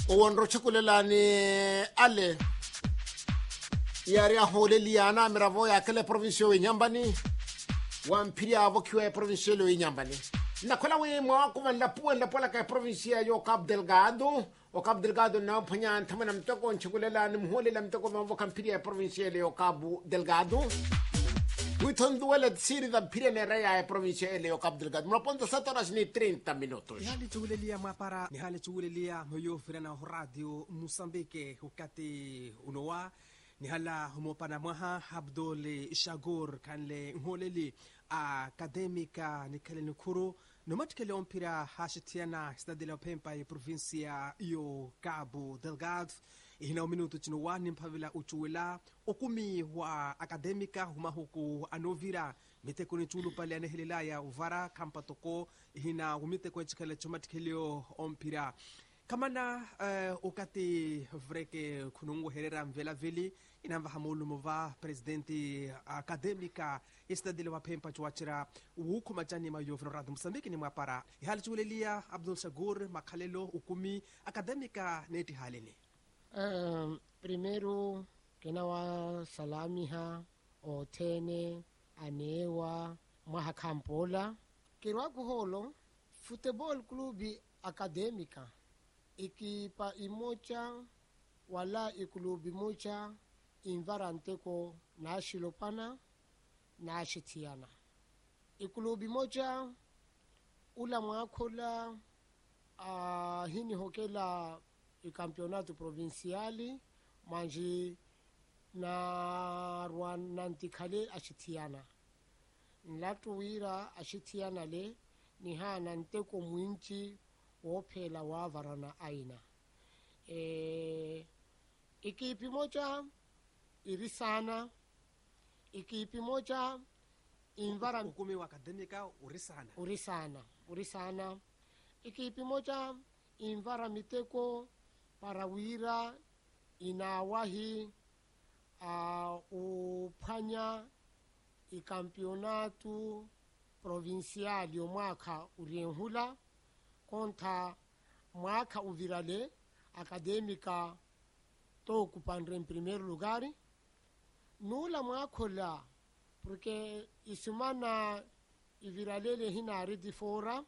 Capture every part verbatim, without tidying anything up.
Owonro chukulelani ale yari ahole liana miravo ya kele provinsio inyambani wampiria avokiwa ya provinsio inyambani nakola we mwa kuma lapu lapola ka provincia yo Cabo Delgado o Cabo Delgado na panya tamana mtoko chukulelani mhole la mtoko mwa kampiria ya provincia yo Cabo Delgado Witondu wala siri da pire ne raya ya provincia ele yo Cabo Delgado mnaponda sata horas ni thirty minutos. Ni hali chugulelia mapara ni hali chugulelia moyo firana radio Mozambique hukati unowa ni hala humopana mwaha Abdul Shagur kanle ngoleli akademika ni kale nukuru nomatkele ompira hashitiana stade la pempa ya provincia yo Cabo Delgado ihina minuto chinuwa nimpavila uchuwela okumi wa akademika humahuku anovira miteko ni chulu pale anehelila ya uvara kampatoko ihina umiteko chikale chomatkeleo ompira kamana uh, ukati vreke kunungu herera mvela vili inamba hamulu mova presidenti akademika istadile wa pempa chuachira uku majani mayovno radu Mozambique ni mwapara ihali chulelia Abdul Shagur makalelo ukumi akademika neti halini. Um, primero kenawa salamiha o tene anewa mahakampola kirwa kuholo football club akademika ikipa imocha wala ikulubi mocha invaranteko na ashilopana na ashitiana ikulubi mocha ula mwakola uh, hini hokela i campionato provinciali manji na rwanantikale ashitiana nlatuwira ashitiana le ni hana nteko mwinchi wophela wavarana aina e, ikipi moja irisana ikipi moja invara ukumi wa akademika urisana urisana urisana ikipi moja invara miteko parawira inawahi uh, upanya ikampionatu provinciali mwaka urienhula konta mwaka uvirale akademika to kupandre en primer lugar nula mwakola porque isumana iviralele hina aridi fora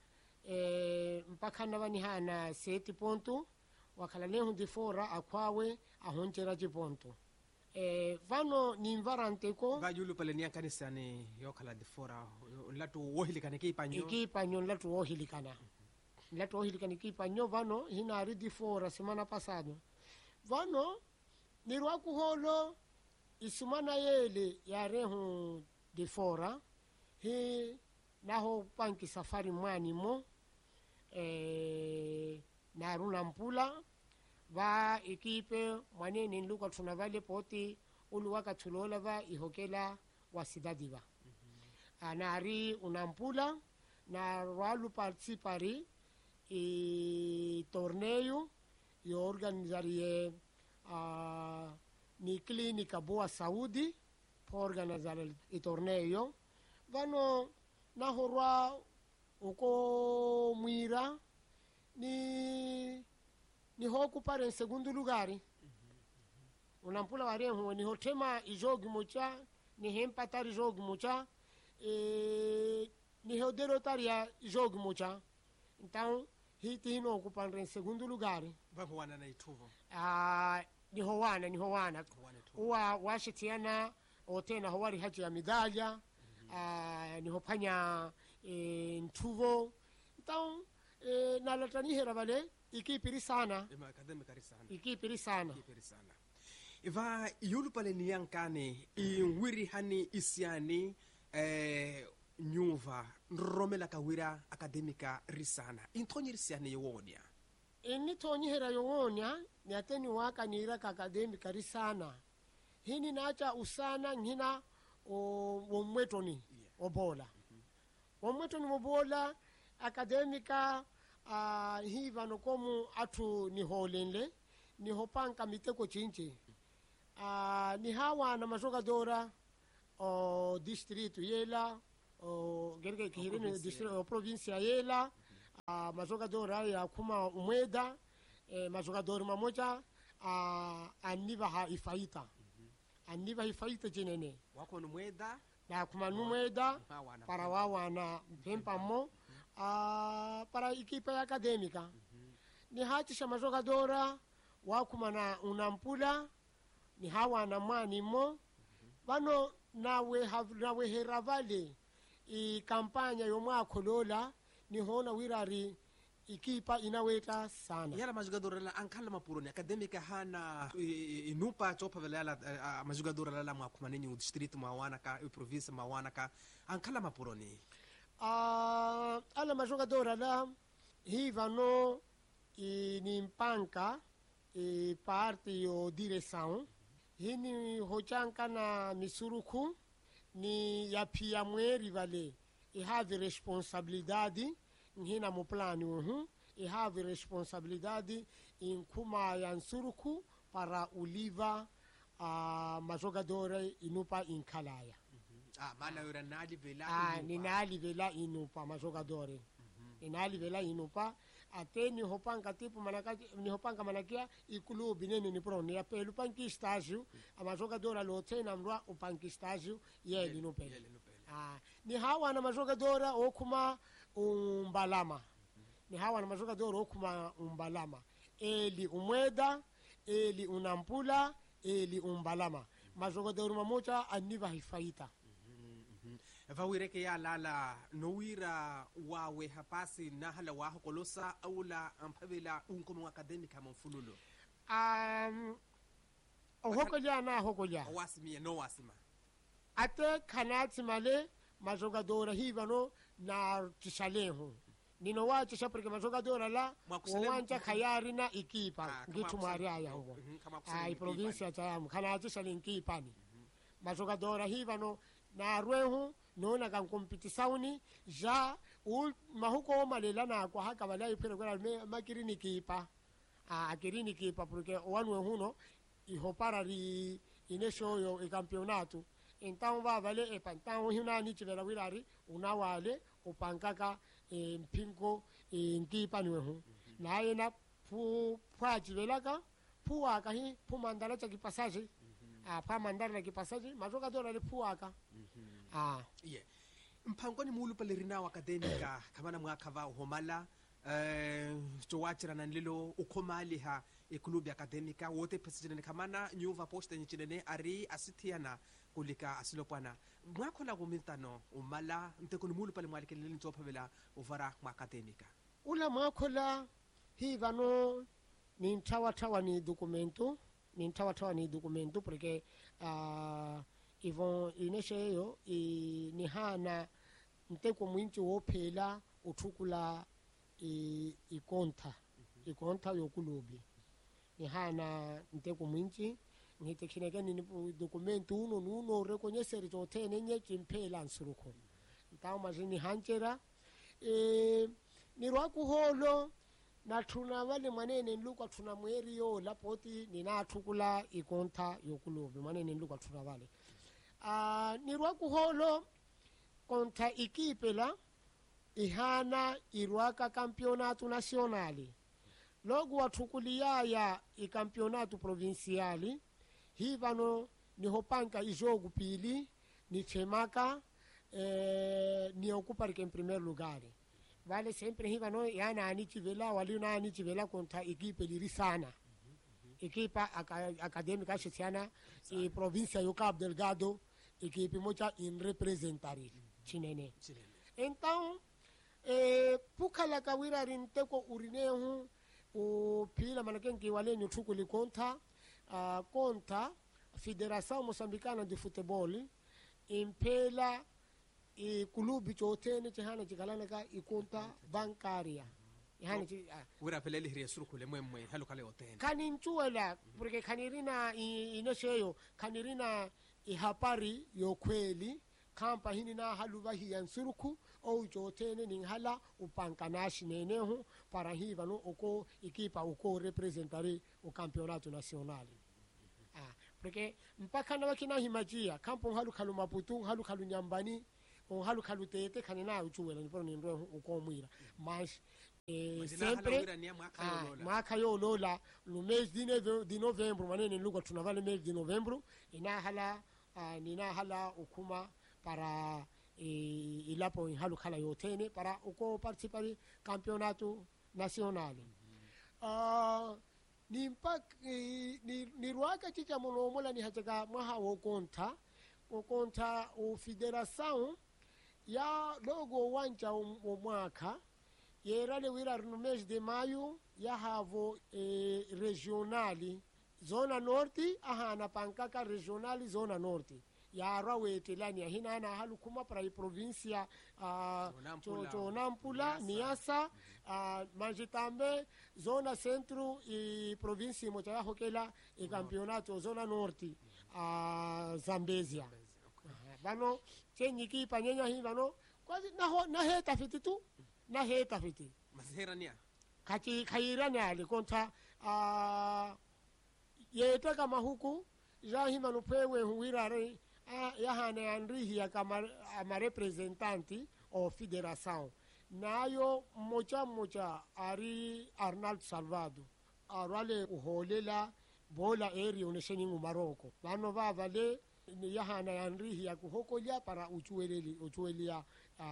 e, mpaka navani hana seti ponto wakalalehu di fora akwawe ahonchera jiponto e, vano nimvaranteko vayulu pale ni kanisa ni yokala di fora latu wohilikana kipanyo ikipanyo latu wohilikana latu wohilikana kipanyo vano hina aridi fora semana pasado vano nirwa kuholo isumana yele yarehu di fora hi naho panki safari mwani mo e, naruna mpula va ekipe mwanene nluka tunavale poti uluwaka tulola va ihokela wasidadiva mm -hmm. anari unampula na walu participari i torneio i organizarie uh, ni klinika boa saudi po organizare i torneio vano nahorwa uko mwira ni ni hoku pare en segundo lugari mm -hmm. unampula warehu ni hotema ijogi mucha ni hempatari jogi mucha e ni hodero taria jogi mucha então hiti hino okupandre en segundo lugari vamo wana na ituvo ah ni howana ni howana uwa washitiana otena howari haji ya midalya mm -hmm. ah ni hopanya e, ntuvo então e, nalatani hera vale ikipiri sana ema akademika risana ikipiri sana ikipiri sana iva yulu pale ni yankane inwiri hani isiani eh nyuva nromela kawira akademika risana intonyi risiani yowonia ini tonyi hera yowonia ni ateni waka ni iraka akademika risana hini nacha usana ngina o womwetoni yeah. obola mm -hmm. womwetoni mobola akademika uh, hiva nokomu atu ni holenle ni hopanka miteko chinchi uh, ni hawa na majoga dora o distrito yela o gerge kihirine distrito o provincia yela uh, majoga dora ya kuma umweda e, majogador mamoja a aniva ha ifaita aniva ifaita jinene wako numweda na kuma numweda para wawana mpempa mo a para equipa acadêmica ni hati sha majogadora wakuma na unampula ni hawa na mani mo bano nawe nawe heravale i kampanya yomwako lola ni hona wirari ikipa inaweta sana yala majogadora la ankala mapuroni acadêmica hana inupa chopa vela majogadora la mwakuma nenyu district mawana ka province mawana ka ankala mapuroni ah ala majogadora la hivano ni mpanka e parte yo direção hini hochanka na misuruku ni ya pia mweri vale e have responsabilidade hina mo plano uhum e have responsabilidade em kuma ya nsuruku para uliva a uh, majogadora inupa in kalaya ah mana yura nali vela ah ni nali vela inupa majogadora ni nali vela inupa até ni hopanga tipo manakati ni hopanga manakia ikulubi nene ni pro ni apelo panki estágio a majogadora lote na mrua o panki estágio yele no pele ah ni hawa na majogadora okuma umbalama ni hawa na majogadora okuma umbalama eli umweda eli unampula eli umbalama majogadora mamoja aniva hifaita vawireke ya lala nowira wawe hapasi na hala waho kolosa aula ampavela unkomo acadêmica mfululo um ohokoja na hokoja wasimi no wasima ate kanati male majogadora hivano na tishalehu nino wacha shapurike majogadora la wanja khayari na ikipa gitu maria yango ai provincia cha kanati shalinki pani majogadora hivano na rwehu nona kan competisauni ja ul mahuko malela na kwa haka balai pere kwa makirini kipa a akirini kipa porque wanwe huno ihopara ri inesho yo e campeonato então va vale e pantão hina ni tivera wirari una wale upankaka e mpingo e nkipa niwe hu na yena pu pwaji velaka puaka hi pu mandala cha kipasaje a pa mandala kipasaje majogadora le puaka ah yeah mpangoni mulu pale rina acadêmica kama na mwaka va homala eh chowachira na nlilo ukhomali ha e club acadêmica wote president kama na nyuva posta nyichinene ari asithiana kulika asilopana mwako la gomintano umala mtekoni mulu pale mwalike leli ntopha vela uvara mwa acadêmica ula mwako la hivano ni ntawa tawa ni documento ni ntawa tawa ni documento porque ah ivon inesheyo i ni hana nteko mwinchi wophela uthukula i ikonta ikonta yokulubi ni hana nteko mwinchi ngitekhineke ni documento uno nuno reconhecer jotene nye kimphela nsuruko ntawo majini hanchera e ni rwakuholo na thuna vale manene nluka thuna mweri yo lapoti nina thukula ikonta yokulubi manene nluka thuna vale ah uh, nirwaku holo konta equipe la ihana irwaka campeonato nacionali logo wathukulia ya i campeonato provinciali hivano ni hopanka ijogo pili ni chemaka eh ni ocupar que em primeiro lugar vale sempre hivano yana anichivela walina anichivela konta equipe lirisana equipa acadêmica chesiana e província do Cabo Delgado equipe moja in representari chinene então eh pukala kawira rinteko urinehu o pila manakenki wale nyutukuli konta uh, konta Federação Moçambicana de Futebol impela e clube chotene chihana chikalana ka ikonta bancaria ihana chi ura pelele hiri surukule mwemwe halo kale otene kaninchuela porque kanirina inesheyo kanirina ihapari yokweli kampa hini na haluva hiya nsuruku au chotene ninghala upankanashi nenehu para hiva no oko equipa oko representare o campeonato nacionali ah porque mpaka na wakina himajia kampo halu kalu maputu halu kalu nyambani o halu kalu tete kanina uchuwela nipo ni ndo uko mwira mas eh, Majina sempre hala wira mwaka ah, yolola. mwaka yolola no mês de, nove, de novembro manene luka tunavale mês de novembro ina hala uh, nina hala ukuma para eh, ilapo halu kala yotene para uko participare campeonato nazionale. Uh, ni mpak ni, ni, ni ruaka chicha monomola ni hataka maha wokonta wokonta o federação ya logo wanja o mwaka yerale wira no mês de maio ya havo eh, regionali zona norte ahana pankaka regionali zona norte ya rawete lani hina na halu kuma para provincia uh, to nampula niasa uh, majitambe zona centro e provincia mocha ya hokela e campeonato zona norte uh, Zambezia bano chenyi ki panyenya hi bano kwazi na ho na heta fiti tu na heta fiti Mazherania. kati kairania alikonta uh, yeta kama huku jahi manupewe huirare yahane andrihi ya kama ama representanti o federação nayo mocha mocha ari Arnaldo Salvado arwale uholela bola eri unesheni mu Maroko bano bava le ni yahana andrihi ya kuhokolya para uchueleli uchuelia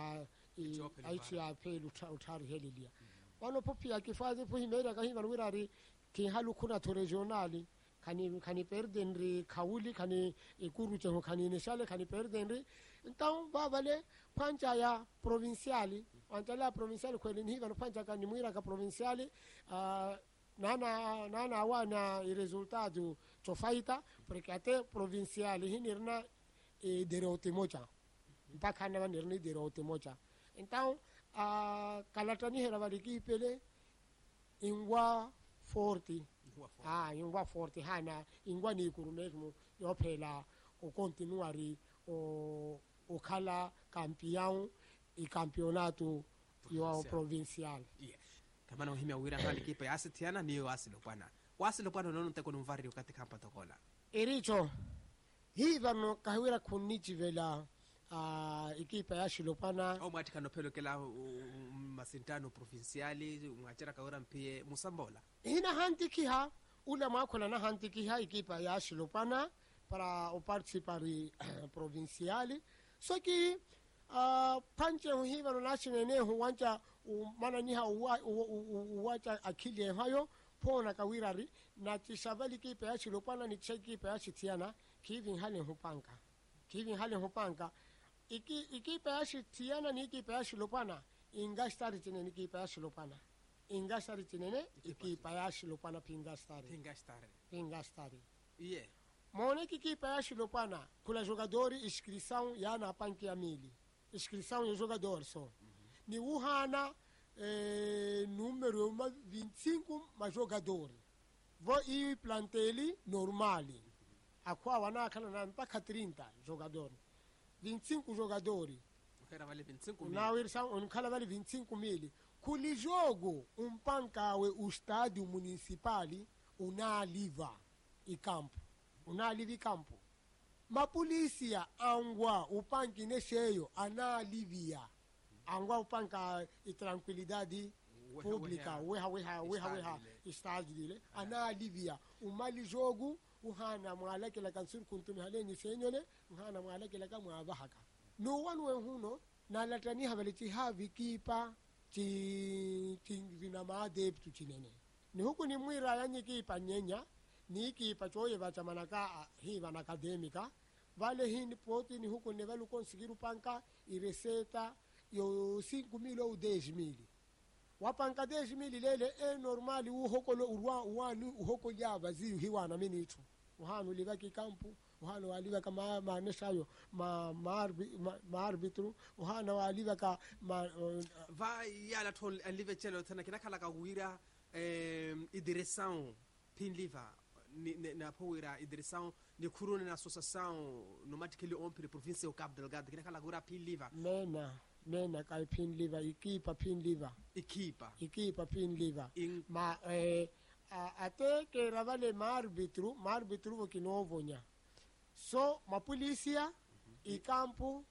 uh, aichi ya pelu utari helilia bano popi ya kifaze pohimera kahima wirari kihalu kuna to regionali kani kani perdenri kauli kani ikuru cheho kani neshale kani perdenri então babale pancha ya provinciali antala provinciali kweli ni hivyo pancha kani mwira ka provinciali uh, nana nana wana i resultado tofaita porque até provinciali hinirna e derote mocha mpaka na nirni derote mocha então uh, kalatani hera valiki pele ingwa forti ah ingwa forti hana ingwa ni kurumesmo yophela o continuari o o kala campeão e campeonato yo provincial. Yeah. Kama na uhimia wira hali kipa ya asitiana niyo asilo bwana. Wasilo bwana nono nteko numvari katika hapa tokola. Ericho hivano kahwira kunichi vela uh, ikipa ya Shilopana au mwatika nopelo kela masintano provinciali mwachera kawira mpie Musambola. Hina hantikiha ula makola na hantikiha ikipa ya Shilopana para o participari provinciali so ki uh, panche hivano nationene huwancha mana niha uwacha akili hayo pona kawirari na tishavali kipa ya Shilopana ni kipa ya Shitiana kivin hali hupanka kivin hali hupanka iki ikipa ya Shitiana ni ikipa ya Shilopana ingastari tinene ikipa ya Shilopana ingastari tinene ikipa ya Shilopana pingastari Pingastari pingastari yeah. Mone ikipa ya Shilopana kula jogadori inscrição ya na panki ya mili inscrição ya jogador so mm-hmm. Ni uhana eh, número vinte e cinco ma jogadori vo i planteli normali aqua wana kana na mpaka trinta jogadori vinte e cinco jogadori ukera vale vinte e cinco mil na wirsa on kala vale vinte e cinco mil kuli jogo um pancawe o estádio municipali una liva i campo una livi campo ma polícia angwa upanki nesheyo ana livia angwa upanka i tranquilidade pública weha weha weha weha estádio dile ana livia umali jogo uhana mwalake la kansur kuntumi haleni senyole uhana mwalake la kama bahaka no one we huno na latani havaliti havi kipa ti tingina maade tu chinene ni huku ni mwira yanyi kipa nyenya ni kipa choye bacha manaka hiva na akademika vale hini poti ni huku ne valu konsigiru panka i reseta yo cinco mil ou dez mil wapanka dez mil lele e normali u hokolo urwa uwanu u hokolo ya vazi hiwana minitu uhanu livaki kampu uhanu waliva kama maneshayo ma maarbitru uhanu waliva ka ma uh, va yala tol alive chelo tana kinakala ka wira eh idireção pinliva ni na powira idireção ni kurune na associação no matikele ompre província o Cabo Delgado kinakala gura pinliva mena mena kai pinliva ikipa pinliva ikipa ikipa pinliva In... ma eh até que ravale maarbitru maarbitru kinovonya so ma polícia mm-hmm. I campo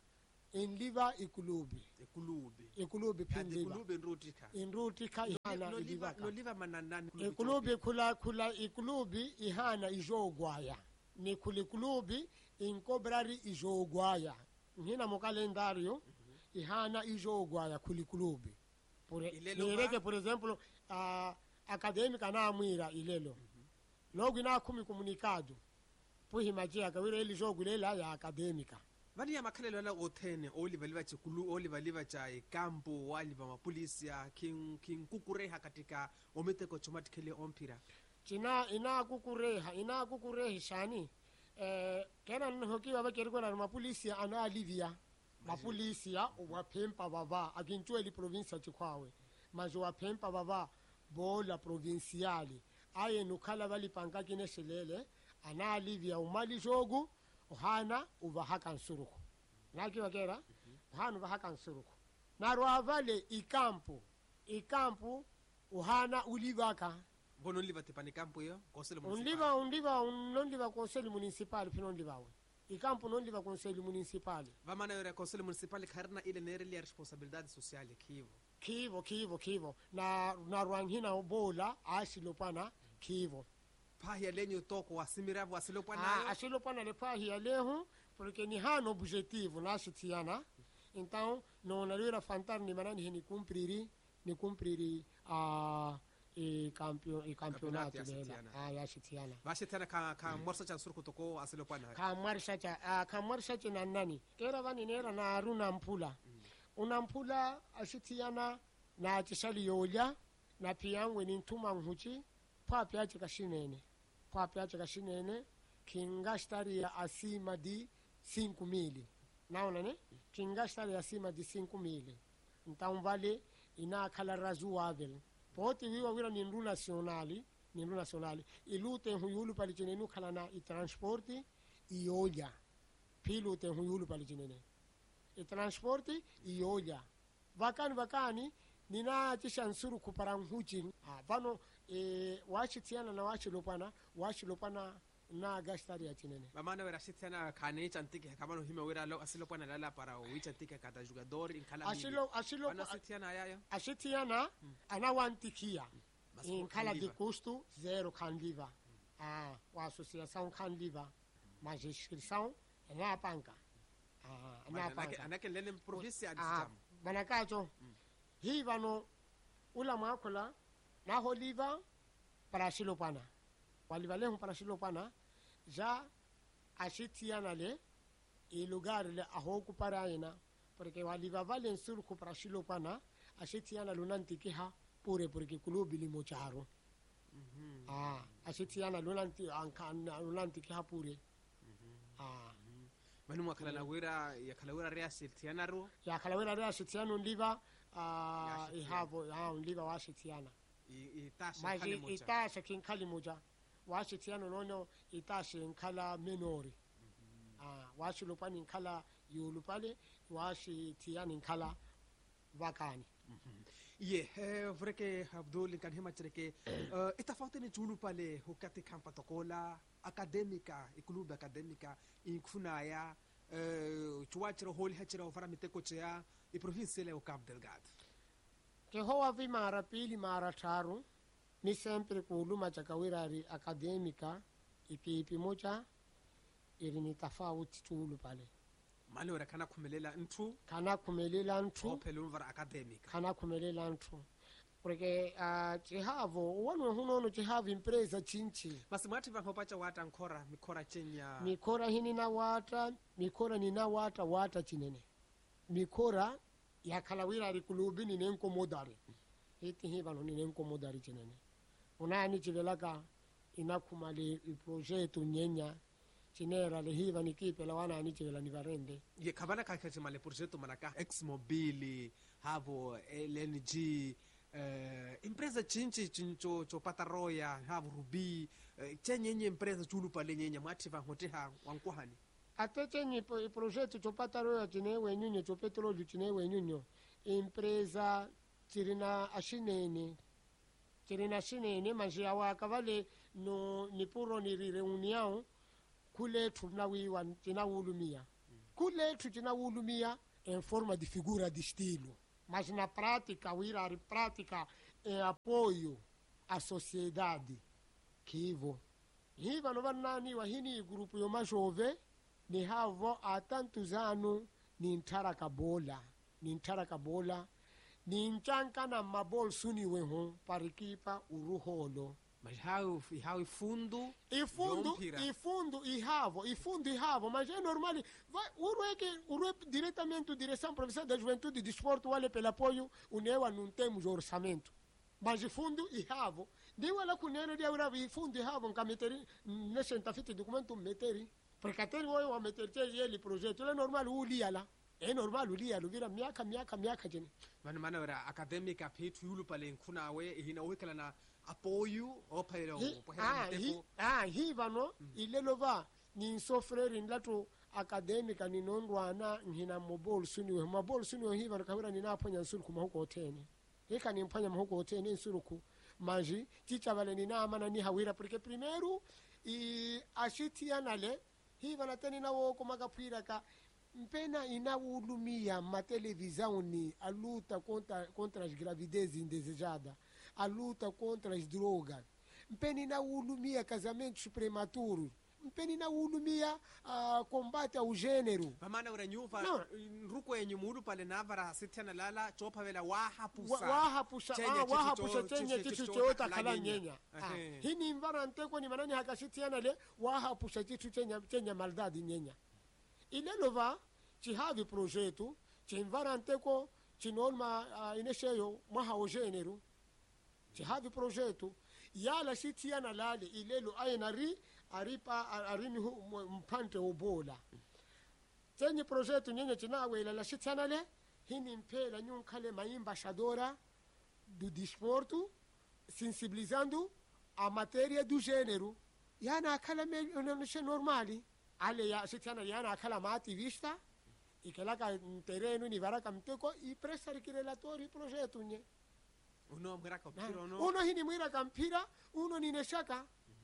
inliva ikulubi ikulubi ikulubi pinliva ikulubi nrutika inrutika ihana no liva ilivaka no liva mananani ikulubi kula kula ikulubi ihana ijogwaya ni kulikulubi inkobrari ijogwaya ngina mu kalendario mm-hmm. ihana ijogwaya kulikulubi pure nireke por exemplo a uh, acadêmica na amwira ilelo mm-hmm. logo ina kumi comunicado puhi majia kawira ili jogo lela ya acadêmica vani ya makhalelo la othene oliva liva chikulu oliva liva cha ikampo waliva mapolisia king king kukureha katika ometeko chomatikele ompira china ina kukureha ina kukurehi shani eh kena nhokiwa bakeriko na mapolisia ana alivia mapolisia wapempa baba akinchwe li provincia chikwawe majo wapempa baba bola provinciali aye nukhala bali panga kineshelele ana alivia umali jogu uhana ubahaka nsuruku naki wakera mm-hmm. uhana ubahaka nsuruku narwa vale ikampo ikampo uhana ulivaka bono liva tepani kampo yo conseil municipal unliva unliva unliva conseil municipal pino livawe ikampo non liva conseil municipal vamana yore conseil municipal kharna ile nere li responsabilidade sociale kivo kivo kivo kivo na na rwangina obola asilopana kivo pahia lenyo toko wasimiravu asilopana ah asilopana le pahia lehu porque ni hano objetivo na sitiana então não na fantar ni manani ni cumpriri ni cumpriri a e campeão e campeonato dela ah ya sitiana va sitiana ka ka morsa cha surku toko asilopana ka morsa cha ah ka morsa cha nani kera vani nera na runa mpula una mpula asitiana na tishali yolia na piangwe ni ntuma mhuchi papi acha kashinene papi acha kashinene kingastari ya asima di cinco mil naona ne kingastari ya asima di cinco mil então vale ina kala razoável pode viwa wira ni ndu nationali ni ndu nationali ilute huyulu pali chinenu kala na i transporti i olha pilute huyulu pali chinene i transporti i olha vakani vakani nina tishansuru kupara mhuchi ah vano e wachitiana na wachilopana wachilopana na gastari ya chinene mamana wera shitiana kane chantike kamano hime wera lo asilopana lala para wichantike kata jugador in kala asilo asilo ana shitiana ayayo ashitiana hmm. ana wantikia hmm. in kala de custo zero candiva hmm. ah wa associação candiva hmm. mas inscrição na panca ah na panca anake lene provincia ah banakacho hmm. hivano ula makola na holiva para silopana walivale para silopana já ashitiana le e lugar le ahoku paraina porque waliva vale surku para silopana ashitiana lunanti kiha pure porque klubi limocharo mhm ah ashitiana lunanti ankan lunanti kiha pure mhm ah manu makala na wera ya kala wera rea shitiana ro ya kala wera rea shitiana ndiva ah ihavo ah ndiva washitiana itasha kali moja itasha kinkali moja washitiano nono itasha nkala menori mm-hmm. ah washilopani nkala yulupale washitiani nkala vakani mm-hmm. ye eh, vreke Abdul kan hema chereke uh, itafauti ni julupale hukati kampa tokola académica ikulubi académica inkfuna ya uh, chuachiro holi hachira ofara miteko chea i province le Cabo Delgado ke hoa vi mara pili mara taru ni sempre kuluma chakawirari académica ikipi moja ili ni tofauti tulu pale mali wera kana kumelela ntu kana kumelela ntu opele unvara académica kana kumelela ntu porque uh, chihavo wano hunono chihavo impreza chinchi basi mwati vanhu pacha wata nkora mikora chenya mikora hini na wata mikora ni na wata wata chinene mikora ya kalawira rikulubi ni nenko modari hiti hiva no ni nenko modari chinene unani chivelaka inakumali il progetto nyenya chinera le hiva ni kipe la wana ni chivela ni varende ye kabana kakache male progetto manaka ex mobili havo L N G eh empresa chinchi chincho cho pataroya havo rubi eh, chenyenye empresa chulu pale nyenya mwati va hoteha wankuhani atechenye progetto cho pataroya chinewe nyunyo cho petroli chinewe nyunyo empresa chirina ashinene chirina shinene majia waka vale no nipuro ni reunião kule tunawiwa tinawulumia mm. kule tutinawulumia em forma de figura de estilo. Mas na prática, o ir à prática é apoio à sociedade. Kivo. Hiva no vanani wa hini grupo yo majove ni havo há tantos anos ni ntara kabola. Ni ntara kabola. Ni nchanka na mabol suni weho parikipa uruholo. Mas hau, hau fundo... E fundo, e fundo, e ravo, e fundo, e ravo, mas é normal. Vai, o é que o é diretamente a direção profissional da juventude e desporto, olha pelo apoio, o NEUA não temos orçamento. Mas e fundo, e ravo, deu ela com o NEUA de aura, e fundo, e ravo, que a meter, nesse entafite documento, meter, porque até o a meter, ele projeto, é normal, o lia lá. É normal, o lia, o vira miaka, miaka, miaka, gente. Mano, mano, era acadêmica, peito, yulu, palem, kuna, we, e hina, we, na apoio o para o ah hi ah hiva no ilelo va ni sofreri ndatu academica ni nondwana ngina mobol suni we mobol suni we hiva kahura ni naponya nsuru kuma huko hoteni hika ni mpanya huko hoteni nsuruku maji ticha vale ni na amana ni hawira porque primeiro e ashitia nale hiva na teni na wo kuma kapira ka mpena inaulumia ma televisão ni a luta contra contra as gravidezes indesejadas, a luta contra as drogas, mpena inaulumia casamentos prematuros, mpena inaulumia uh, combate ao gênero. Mamana ura nyuva ruko yenye mulu pale navara sitiana lala chopa vela waha pusa waha pusa ah waha pusa chenye chichu chota kala nyenya hini mvara nteko ni manani hakashitiana le waha pusa chichu chenya chenya maldade nyenya ile lova chihavi projeto chimvaranteko chinorma uh, inesheyo maha o gênero chihavi projeto yala sitiana lale ilelo ainari aripa arini mpante obola chenye projeto nyenye chinawe ila la sitiana le hini mpela nyunkale maimba shadora do desporto sensibilizando a matéria do gênero yana akala menoshe normali ale ya sitiana yana akala ma ativista ikelaka terreno ni varaka mteko i pressare ki relatori projeto nye uno mwira kampira uno uno hini mwira kampira uno ni neshaka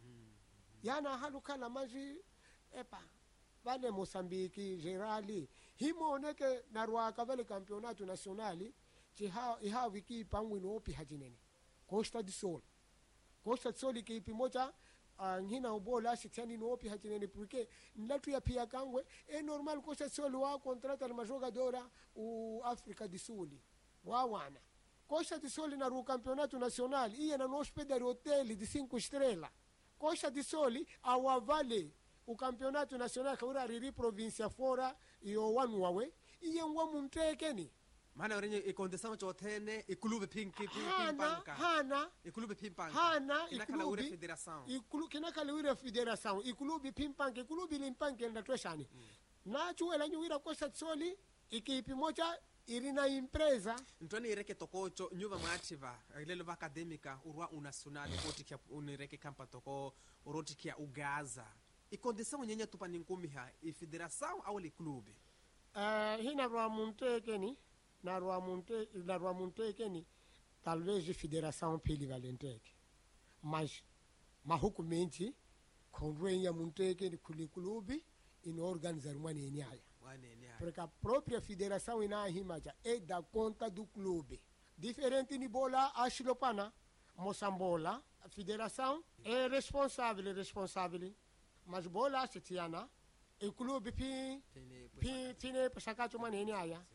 yana halukala maji epa vale Mosambiki Gerali himoneke narwaka vale campeonato nazionali chiha iha wiki pangwino opi hajinene Costa do Sol Costa do Sol ki moja Uh, ngina ubola sitiani no opi hatinene porque ndatu ya pia kangwe é normal Costa do Sol wa contrata uma jogadora o África do Sul wa wana Costa do Sol na ru campeonato nacional ia na no hospedar hotel de cinco estrelas Costa do Sol awa vale o campeonato nacional kaura riri província fora e o wanu wawe ia ngwa muntekeni mana orenye e condição chotene e clube pinki pimpanga hana e clube pimpanga hana e nakala ure federação e clube kinakala ure federação e clube pimpanga e clube limpanga nda tweshani na chuela nyuira Costa do Sol equipe moja irina empresa ntoni ireke tokocho nyuva mwativa lelo acadêmica urwa unacional otikia unireke campa toko urotikia ugaza e condição nyenye tupani nkumiha e federação au le clube eh hina rwa muntekeni na rwa munte na rwa muntekeni talvez federação polivalenteke mas mahukumenti konrenya muntekeni kuli clube in organizar uma neniaya porque a própria federação ina himaja é da conta do clube diferente ni bola ashilopana Moçambola a federação é responsável responsável mas bola setiana e clube pi pi tine pasakacho maneniaya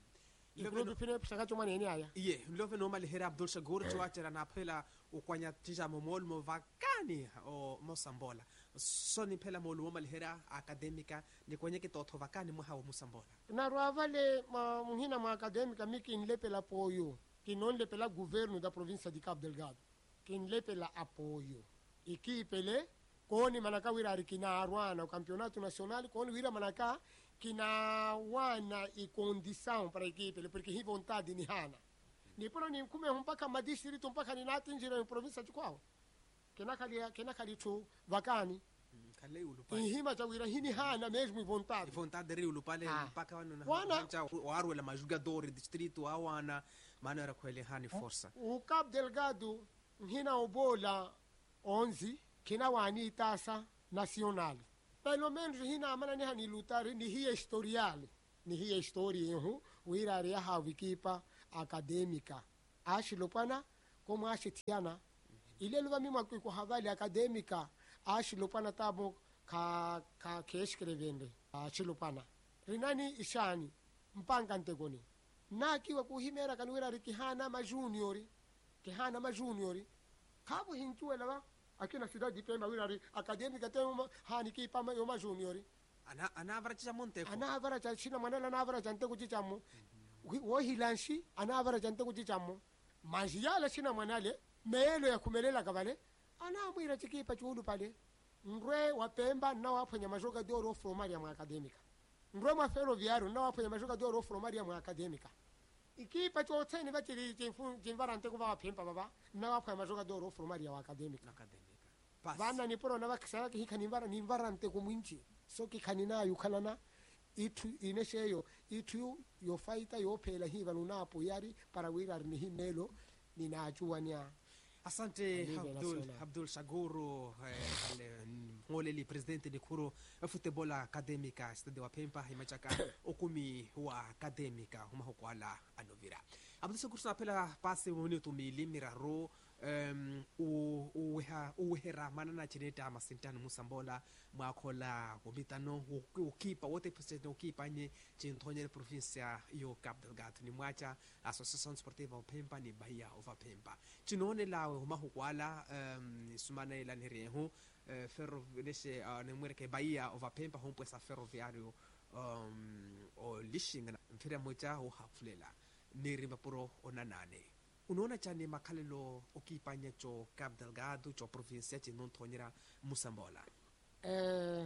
e clube pine pasakacho maneniaya iye love normal hera Abdul Shagur chwachera na phela ukwanya tija momol mo vakani o Moçambola soni phela molu normal hera acadêmica ni kwenye kitotho vakani mo hawo Moçambola na ravale muhina ma acadêmica miki nlepela apoio que non lepela governo da província de Cabo Delgado que nlepela apoio equipe le koni manaka wira kina arwana o campeonato nacional koni wira manaka kina wana e condição para a equipe porque hi vontade ni hana ni poro ni kume mpaka madistrito mpaka ni natinjira em província de qual kina kali kina kali tu vakani kale ulupale hima tawira hini hana mesmo vontade vontade ri ulupale mpaka wana waru la majogador distrito awana maana era kweli hani força o Cabo Delgado hina obola onze kina wani tasa nacional pelo menos hina amana ni hani lutar ni hia historial ni hiya histori yehu wirari ya hawikipa akademika ashilopana komo ashitiana ile luva mimwa kwa havali akademika ashilopana tabo ka ka keshkrevende ashilopana rinani ishani mpanga ntegoni na kiwa kuhimera kanwira rikihana ma juniori kihana ma juniori kabo hintuwe lawa akina sidadi pema wirari akademika temo hani kipa ma yo ma juniori ana ana avaracha monte ana avaracha china manala na avaracha nteko chichamo wo hilanshi ana avaracha nteko chichamo majiyala china manale meelo ya kumelela kabale ana mwira chikipa chulu pale ndwe wapemba na waponya majoga doro formaria mwa akademika ndwe mwa ferroviario na waponya majoga doro formaria mwa akademika ikipa chote ni bachiri chifu chimvara nteko va wapemba baba na waponya majoga doro formaria wa akademika akademika bana ni poro na bakisara kihika nimvara nimvara nteko mwinchi so kikanina yukalana itu inesheyo itu yo faita yo pela hiva lunapo yari para wirar ni himelo ninachuania. Asante Abdul Abdul Shaguru eh, ngoleli presidente de kuro futebol academica stade wa Pemba himachaka okumi wa academica huma hokwala anovira Abdul Shaguru sapela pase minuto mili miraro um u uha uhera manana chineta masintano musambola mwakola gomitano ukipa wote presidente ukipa nye chintonye provincia yo Cabo Delgado ni mwacha association sportiva wa Pemba ni Bahia of Pemba chinone lawe huma hokwala um sumana ila nirihu uh, ferro nese uh, nemwere Bahia of Pemba hompo sa ferroviario um o lishinga mfira moja o hafulela nirima puro onanane unaona chane makalelo ukipanya cho Cabo Delgado cho provincia chinon tonyera musambola eh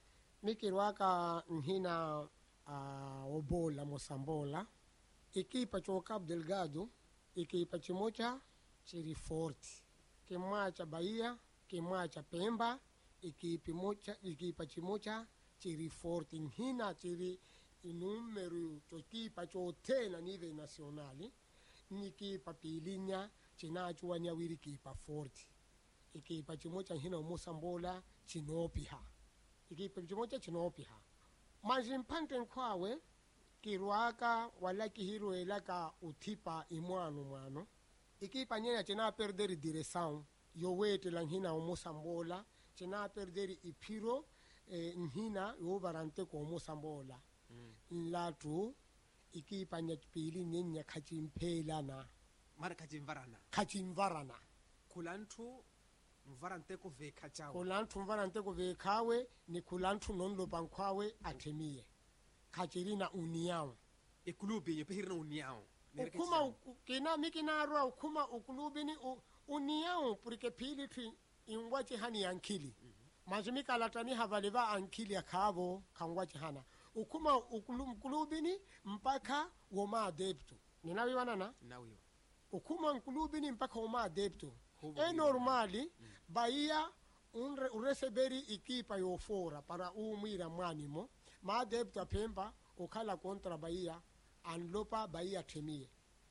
mikirwaka nhina uh, obola musambola ikipa cho Cabo Delgado ikipa chimocha chiri forti kimacha Bahia kimacha Pemba ikipa mocha ikipa chimocha chiri forti nhina chiri numero cho kipa cho tena nive nazionali nikipa pilinya chinachuwa nyawiri kipa forti ikipa chimocha hina musambola chinopiha ikipa chimocha chinopiha majimpante nkwawe kirwaka wala kihiro elaka utipa imwano mwano ikipa nyenya china perderi direção yowete la hina musambola china perderi ipiro eh, nhina yo barante ko musambola mm. latu ikipa nyapili nyenya kachimphela na mara kachimvarana kachimvarana kulantu mvarante ko veka chawo kulantu mvarante ko vekawe ni kulantu nonlo bankwawe atemie kachirina uniao ekulubi yepehirina uniao ukuma kina mikina ro ukuma ukulubi ni uniao porque pili tu ingwache hani yankili mm -hmm. majimika latani havaleva ankili akavo kangwache hana ukuma ukulubini mpaka woma adepto ninawiwana na nawiwa ukuma ukulubini mpaka woma adepto e normali mm. Bahia unre ureseberi ikipa yofora para umwira mwanimo ma adepto Pemba ukala kontra Bahia anlopa Bahia temie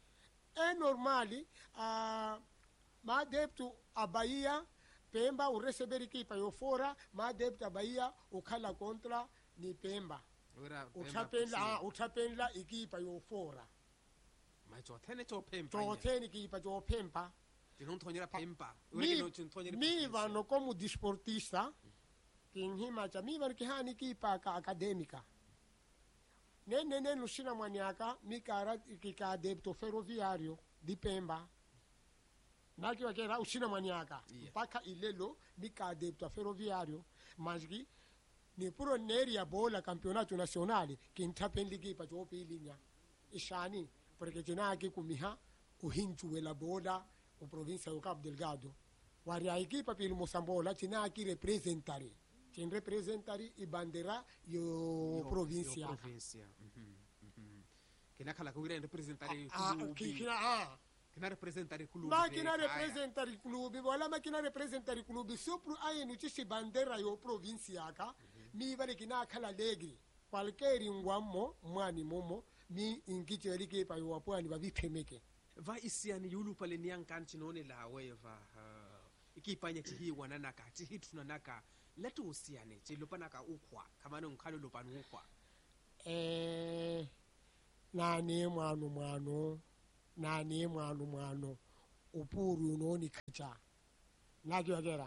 e normali uh, ma adepto a Bahia Pemba ureseberi ikipa yofora ma adepto Bahia ukala kontra ni Pemba utapenda utapenda ikipa yofora macho tene cho Pemba cho tene ikipa cho Pemba tinontonyera Pemba mi mi vano como disportista kinhima cha mi van kihani kipa ka academica nene nene lushina mwanyaka mikara ikika adepto ferroviario di Pemba naki wakera ushina mwanyaka mpaka yeah. Ilelo mika adepto ferroviario majgi ni puro neri ya bola campionato nazionale kintapendi kipa cho pilinya ishani perché tinaki kumiha uhinchu wela bola o provincia do Cabo Delgado wari a equipa pelo Mosambola tinaki representare tin representare i bandera yo, yo provincia yo provincia mhm mhm kina kala kugira representare club kina ah kina representare club ma kina representare club wala ma kina representare club sopru ayenu ci bandera yo provincia ka mi vale kina kala legri qualquer ngwamo mwani momo mi ingiche rike pa yo apwani ba bipemeke va isiani yulu pale niankan chinone la weva uh, ikipanya chihi wanana ka chihi tunanaka letu usiane chilopanaka ukwa kama no nkalo lopanu ukwa eh nani mwanu mwanu nani mwanu mwanu upuru noni kacha nagiogera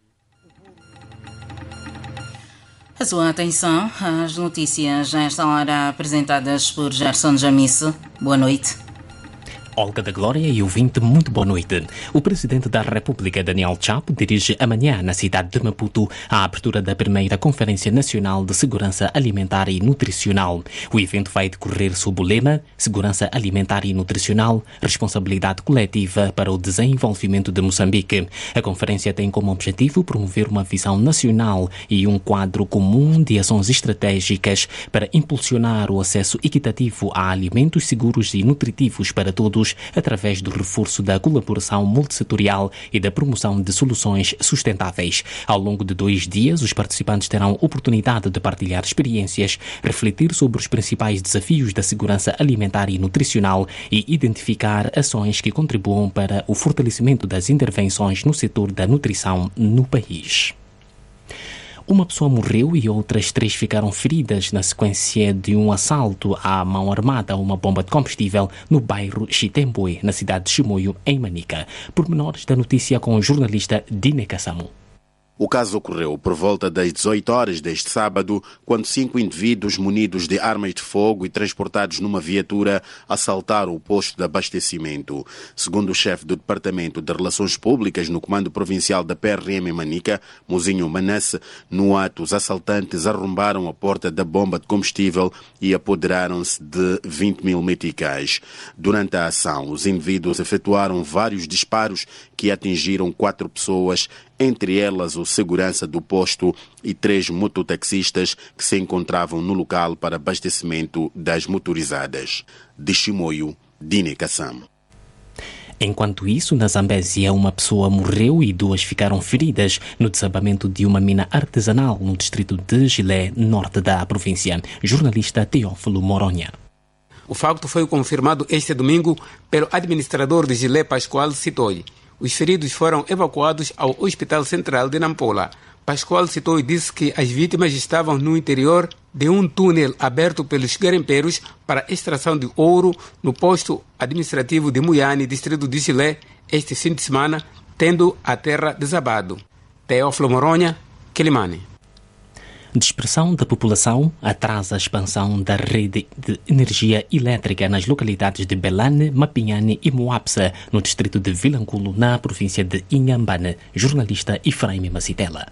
A sua atenção, as notícias já estão hora apresentadas por Gerson Jamice. Boa noite. Olga da Glória e ouvinte, muito boa noite. O Presidente da República, Daniel Chapo, dirige amanhã na cidade de Maputo a abertura da primeira Conferência Nacional de Segurança Alimentar e Nutricional. O evento vai decorrer sob o lema Segurança Alimentar e Nutricional, Responsabilidade Coletiva para o Desenvolvimento de Moçambique. A conferência tem como objetivo promover uma visão nacional e um quadro comum de ações estratégicas para impulsionar o acesso equitativo a alimentos seguros e nutritivos para todos, através do reforço da colaboração multissetorial e da promoção de soluções sustentáveis. Ao longo de dois dias, os participantes terão oportunidade de partilhar experiências, refletir sobre os principais desafios da segurança alimentar e nutricional e identificar ações que contribuam para o fortalecimento das intervenções no setor da nutrição no país. Uma pessoa morreu e outras três ficaram feridas na sequência de um assalto à mão armada a uma bomba de combustível no bairro Chitemboe, na cidade de Chimoio, em Manica. Pormenores da notícia com o jornalista Dine Kassamo. O caso ocorreu por volta das dezoito horas deste sábado, quando cinco indivíduos munidos de armas de fogo e transportados numa viatura assaltaram o posto de abastecimento. Segundo o chefe do Departamento de Relações Públicas no Comando Provincial da P R M em Manica, Mozinho Manasse, no ato os assaltantes arrombaram a porta da bomba de combustível e apoderaram-se de vinte mil meticais. Durante a ação, os indivíduos efetuaram vários disparos que atingiram quatro pessoas, entre elas o segurança do posto e três mototaxistas que se encontravam no local para abastecimento das motorizadas. De Chimoio, Dine Kassam. Enquanto isso, na Zambésia, uma pessoa morreu e duas ficaram feridas no desabamento de uma mina artesanal no distrito de Gilé, norte da província. Jornalista Teófilo Moronha. O facto foi confirmado este domingo pelo administrador de Gilé, Pascoal Citoi. Os feridos foram evacuados ao Hospital Central de Nampula. Pascoal Citoi disse que as vítimas estavam no interior de um túnel aberto pelos garimpeiros para extração de ouro no posto administrativo de Muiane, distrito de Gilé, este fim de semana, tendo a terra desabado. Teófilo Moronha, Quilimane. Dispersão da população atrasa a expansão da rede de energia elétrica nas localidades de Belane, Mapinhane e Moapsa, no distrito de Vilanculo, na província de Inhambane. Jornalista Efraim Macitela.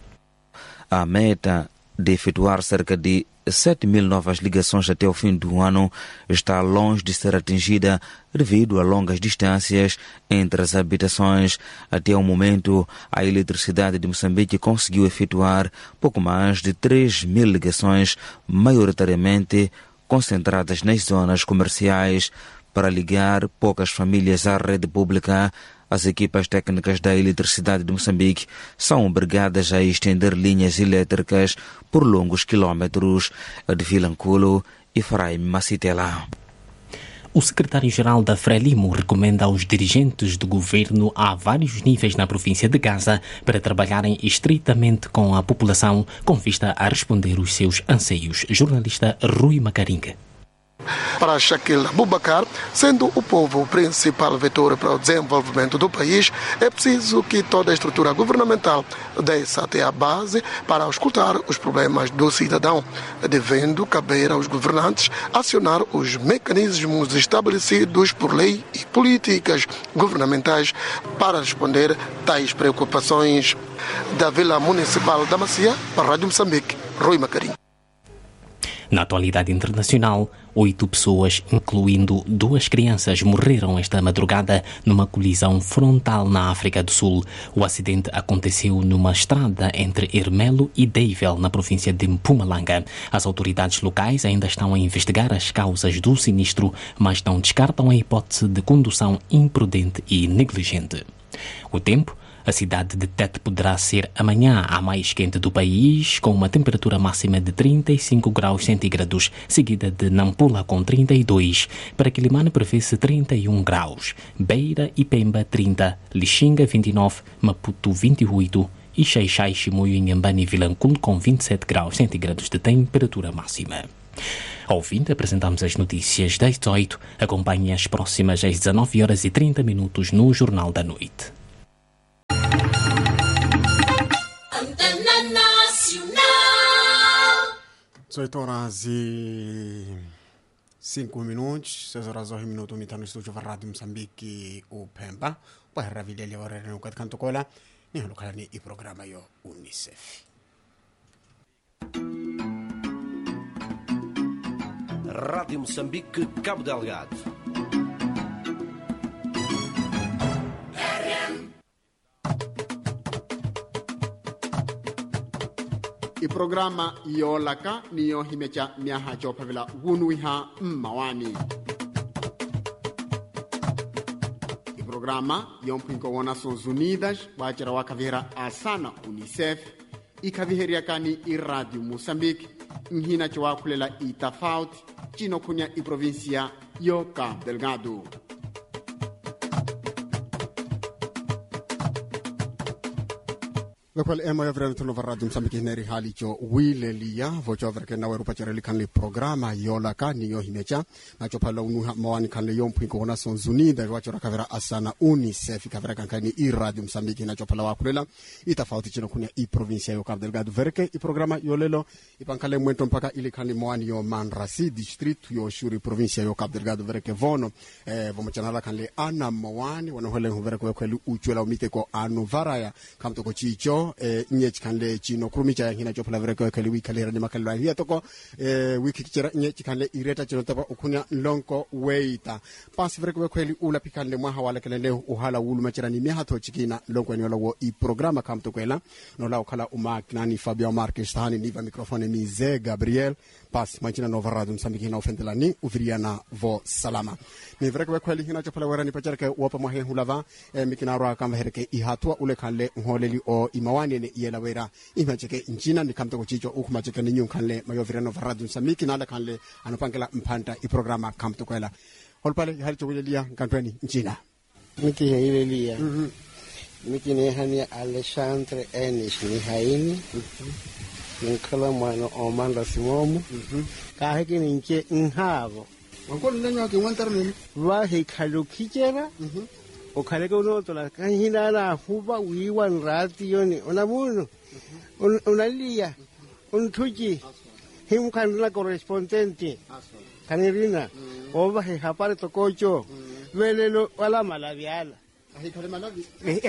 A meta de efetuar cerca de sete mil novas ligações até o fim do ano está longe de ser atingida devido a longas distâncias entre as habitações. Até o momento, a Eletricidade de Moçambique conseguiu efetuar pouco mais de três mil ligações, maioritariamente concentradas nas zonas comerciais, para ligar poucas famílias à rede pública. As equipas técnicas da Eletricidade de Moçambique são obrigadas a estender linhas elétricas por longos quilómetros. De Vilanculo, Efraim Macitela. O secretário-geral da Frelimo recomenda aos dirigentes do governo a vários níveis na província de Gaza para trabalharem estreitamente com a população com vista a responder os seus anseios. Jornalista Rui Macaringa. Para Shakil Abubakar, sendo o povo o principal vetor para o desenvolvimento do país, é preciso que toda a estrutura governamental desça até a base para escutar os problemas do cidadão, devendo caber aos governantes acionar os mecanismos estabelecidos por lei e políticas governamentais para responder tais preocupações. Da Vila Municipal da Macia, para a Rádio Moçambique, Rui Macarim. Na atualidade internacional, oito pessoas, incluindo duas crianças, morreram esta madrugada numa colisão frontal na África do Sul. O acidente aconteceu numa estrada entre Ermelo e Deivel, na província de Mpumalanga. As autoridades locais ainda estão a investigar as causas do sinistro, mas não descartam a hipótese de condução imprudente e negligente. O tempo. A cidade de Tete poderá ser amanhã a mais quente do país, com uma temperatura máxima de trinta e cinco graus centígrados, seguida de Nampula com trinta e dois. Para Quilimane prevê-se trinta e um graus. Beira e Pemba trinta, Lixinga vinte e nove, Maputo vinte e oito e Xaixai, Chimoio, Inhambane e Vilanculo com vinte e sete graus centígrados de temperatura máxima. Ao fim, apresentamos as notícias das dezoito. Acompanhe as próximas às dezanove horas e trinta minutos no Jornal da Noite. dezoito horas e cinco minutos, seis horas e um minuto, mita no estúdio da Rádio Moçambique, o Pemba. Para ravilha ora no canto cola, ni halukani i programa yo UNICEF. Rádio Moçambique, Cabo Delgado. I programa Yolaka ni yo himecha miaha jopavila gunuiha mmawani. I programa yompinko wa Nações Unidas bachara wakavira asana UNICEF ikaviheria kani i Radio Moçambique nhina chwa kulela i tofauti chino kunya i provincia yo Cabo Delgado. Local ema yavren tuno varadu Moçambique neri hali cho wile liya vocho avreke na werupa chereli kanle programa Yolaka ni yo himecha na cho pala unuha mawani kanle yompu inko Nações Unidas wacho rakavera asana UNICEF kavera kankani i Radio Moçambique na cho pala wakulela itafauti chino kunya i provincia yo Cabo Delgado verke i programa yolelo ipankale mwento mpaka ili kanle mawani yo Manrasi district yo shuri provincia yo Cabo Delgado verke vono eh, vomochanala kanle ana mawani wanohele verke wekweli uchwela umite ko anu varaya kamtoko chicho e nyech kanle chino krumicha hina chopla vereko kali wi kali rani makalwa hiya toko e wiki kichera nyech kanle ireta chino tapa ukunya lonko weita pas vereko kali ula pikanle mwa hawala kale uhala wulu machera ni meha to chikina lonko ni wo i programa kamto kwela no la ukala uma knani Fabio Marques tani niva microphone mi Ze Gabriel pas machina no varadu Moçambique na ofentela ni uviriana vo salama ni vereko kali hina chopla werani pacherke wapa mwa hulava e mikinaro kama hereke ihatwa ule kanle ngoleli o imawani ne yela wera imacheke njina ni kamto kuchicho ukumacheke ni nyun kanle mayovirano varadu Moçambique nala kanle anopangela mpanta i programa kamto kwela holpale hali to welia kantweni njina miki ile lia mhm miki ne hani Alexandre Enis ni haini mhm nkala mwana omanda simomo mhm ka heke ni nke nhavo wakolo nenyo ke wantarmeni wa he khalukijera mhm o khaleke uno tola kanhina na huba wiwa nrati yoni ona muno ona lia un thuji him kanla correspondente kanirina oba he hapare tokocho velelo wala malaviala ahi khale malavi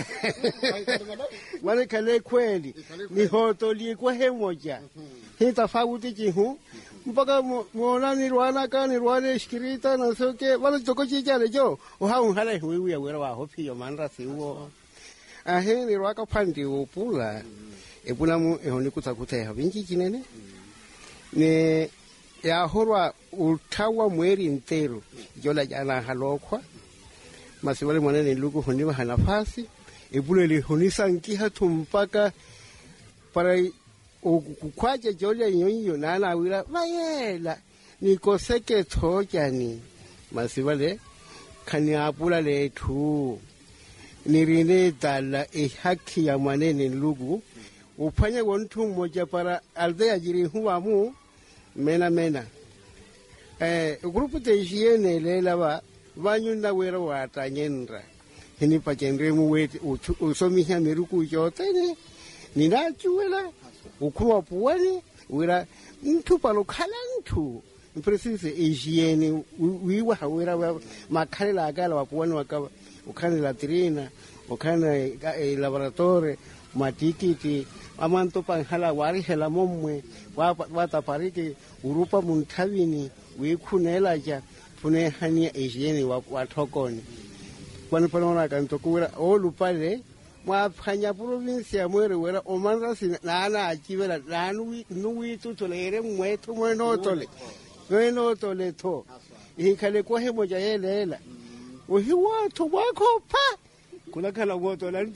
wale kale kweli ni hoto li kwa hemoja hita fauti jihu mpaka muona ni rwana ka ni rwana escrita no sé qué wala tokochi jale jo o ha un hala huwi ya wera wa hopi yo manra siwo ahe ni rwaka phandi upula epula mu ehoni kutakuta ha binki kinene ne ya horwa utawa mweri ntero jola jana halokwa masiwale mwanene luku honiwa hanafasi epula le honisa nkiha tumpaka para ukukwaje jolia nyonyo nana wira vayela nikoseke thojani masivale khani apula lethu nirine dala e haki ya manene lugu upanye wontu moja para alde ajiri huwa mu mena mena eh grupo de higiene lela ba vanyunda wera watanyenra hini pachendre mu weti usomihya miruku yotene ninachuela ukuwa puwani wira ntu palo khalantu precise higiene wiwa hawira makhalela akala wapuwani wakaba ukhani latrina ukhani laboratory matikiti amanto panhala wari hela momwe watapariki urupa munthavini wikhunela ja pune hania higiene wathokoni kwani panona kantokuwira olupale mwaphanya provincia mwere wera omanra sina nana achivela nanu nuwi tutolere mwethu mwenotole mwenotole to ikhale kwa hemo ja yelela uhiwa to wakho pha kula khala ngoto la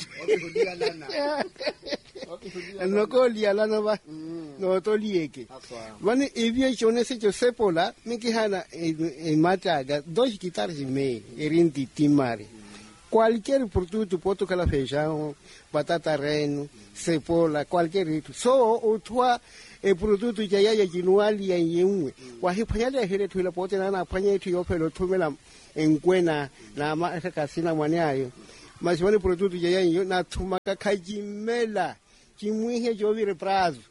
noko lialana ba no to lieke vani evie chone se jo sepola mikihana e mataga dos guitarras e me erinti timare cualquier produto pode colocar feijão, batata reno, cebola, qualquer isso. Só o tua e produto já ia jinuali ya yenwe. Wahipanya hele tuila pote na na panya itu yo pelo tumela engwena na ma kasina mwanyayo. Mas wani produto já ia na tumaka kajimela. Kimwihe jo vire prazo.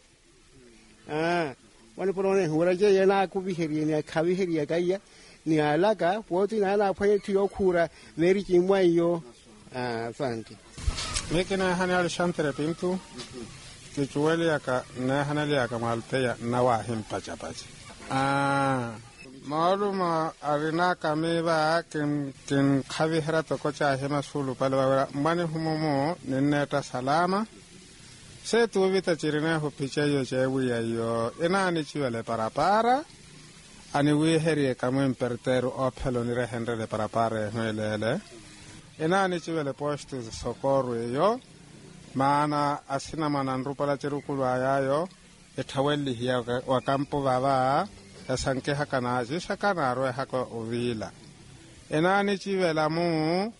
Ah, wani porone hura je yana kubiheri ni akabiheri ya gaya. Ni alaka pote na na panya itu yo kura meri kimwayo. Ah, asante. Mekena hanal shantere pintu. Kichuweli yaka na hanali yaka malteya na wahim pacha pacha. Ah, maulu ma arina kamiba kin kin khavi hera to kocha hema sulu palwa mani humumo nineta salama. Se tu vita chirina ho picha yo chewi yo ina ni chiwele para para. Ani wi heri kamu imperteru opelo ni rehenre de para para helele. Ina ni chiwele postu sokoru yo. Maana asina mananrupala cherukulu ayayo etaweli hiya wakampo baba yasanke hakana jishakana roe hako uvila enani chivela mu